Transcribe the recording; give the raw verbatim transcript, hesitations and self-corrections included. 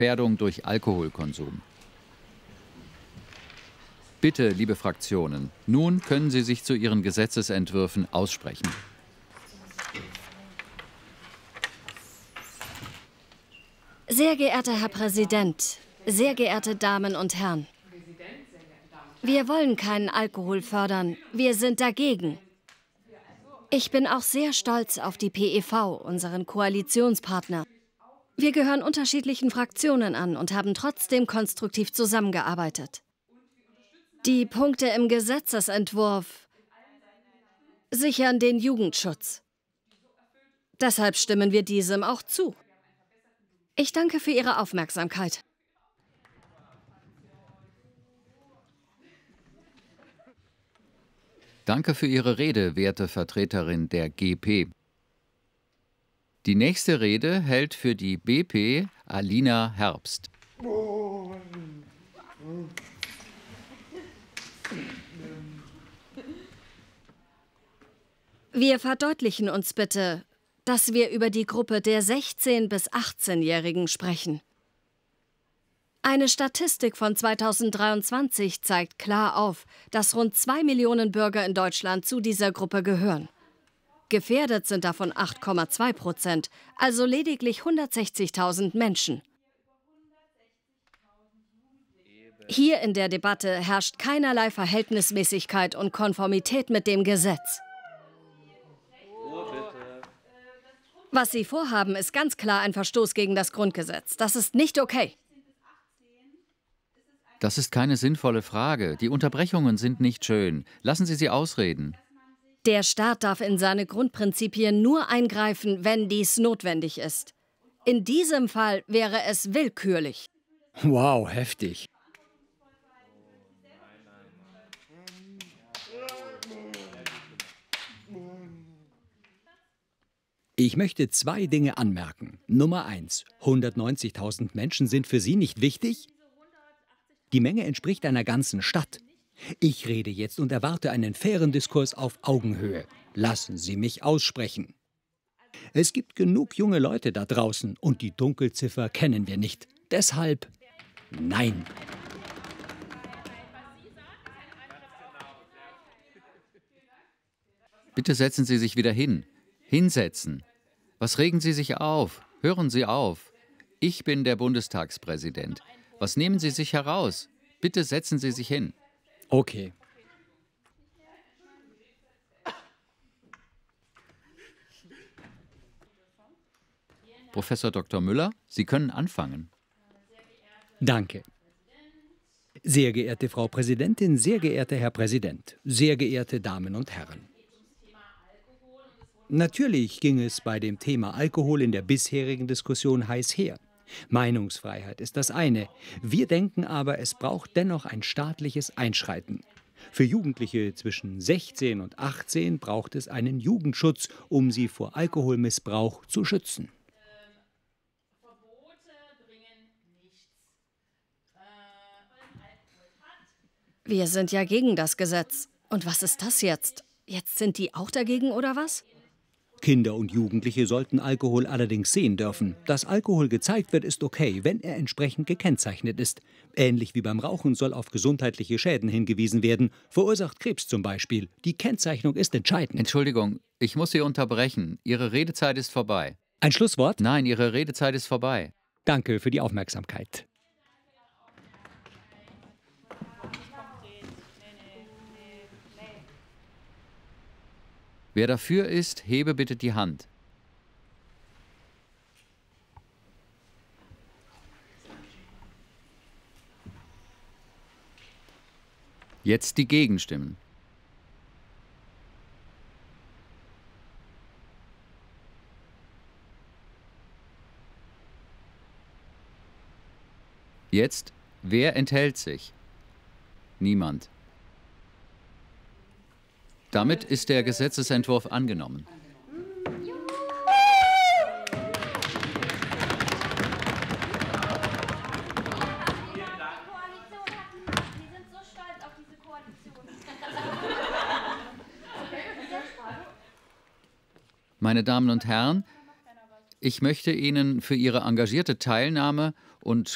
Gefährdung durch Alkoholkonsum. Bitte, liebe Fraktionen, nun können Sie sich zu Ihren Gesetzesentwürfen aussprechen. Sehr geehrter Herr Präsident, sehr geehrte Damen und Herren, wir wollen keinen Alkohol fördern, wir sind dagegen. Ich bin auch sehr stolz auf die P E V, unseren Koalitionspartner. Wir gehören unterschiedlichen Fraktionen an und haben trotzdem konstruktiv zusammengearbeitet. Die Punkte im Gesetzesentwurf sichern den Jugendschutz. Deshalb stimmen wir diesem auch zu. Ich danke für Ihre Aufmerksamkeit. Danke für Ihre Rede, werte Vertreterin der G P. Die nächste Rede hält für die B P Alina Herbst. Wir verdeutlichen uns bitte, dass wir über die Gruppe der sechzehn- bis achtzehnjährigen sprechen. Eine Statistik von zweitausenddreiundzwanzig zeigt klar auf, dass rund zwei Millionen Bürger in Deutschland zu dieser Gruppe gehören. Gefährdet sind davon acht Komma zwei Prozent, also lediglich hundertsechzigtausend Menschen. Hier in der Debatte herrscht keinerlei Verhältnismäßigkeit und Konformität mit dem Gesetz. Was Sie vorhaben, ist ganz klar ein Verstoß gegen das Grundgesetz. Das ist nicht okay. Das ist keine sinnvolle Frage. Die Unterbrechungen sind nicht schön. Lassen Sie sie ausreden. Der Staat darf in seine Grundprinzipien nur eingreifen, wenn dies notwendig ist. In diesem Fall wäre es willkürlich. Wow, heftig. Ich möchte zwei Dinge anmerken. Nummer eins, hundertneunzigtausend Menschen sind für Sie nicht wichtig? Die Menge entspricht einer ganzen Stadt. Ich rede jetzt und erwarte einen fairen Diskurs auf Augenhöhe. Lassen Sie mich aussprechen. Es gibt genug junge Leute da draußen und die Dunkelziffer kennen wir nicht. Deshalb nein. Bitte setzen Sie sich wieder hin. Hinsetzen. Was regen Sie sich auf? Hören Sie auf. Ich bin der Bundestagspräsident. Was nehmen Sie sich heraus? Bitte setzen Sie sich hin. Okay. Professor Doktor Müller, Sie können anfangen. Danke. Sehr geehrte Frau Präsidentin, sehr geehrter Herr Präsident, sehr geehrte Damen und Herren. Natürlich ging es bei dem Thema Alkohol in der bisherigen Diskussion heiß her. Meinungsfreiheit ist das eine. Wir denken aber, es braucht dennoch ein staatliches Einschreiten. Für Jugendliche zwischen sechzehn und achtzehn braucht es einen Jugendschutz, um sie vor Alkoholmissbrauch zu schützen. Wir sind ja gegen das Gesetz. Und was ist das jetzt? Jetzt sind die auch dagegen, oder was? Kinder und Jugendliche sollten Alkohol allerdings sehen dürfen. Dass Alkohol gezeigt wird, ist okay, wenn er entsprechend gekennzeichnet ist. Ähnlich wie beim Rauchen soll auf gesundheitliche Schäden hingewiesen werden. Verursacht Krebs zum Beispiel. Die Kennzeichnung ist entscheidend. Entschuldigung, ich muss Sie unterbrechen. Ihre Redezeit ist vorbei. Ein Schlusswort? Nein, Ihre Redezeit ist vorbei. Danke für die Aufmerksamkeit. Wer dafür ist, hebe bitte die Hand. Jetzt die Gegenstimmen. Jetzt, wer enthält sich? Niemand. Damit ist der Gesetzesentwurf angenommen. Meine Damen und Herren, ich möchte Ihnen für Ihre engagierte Teilnahme und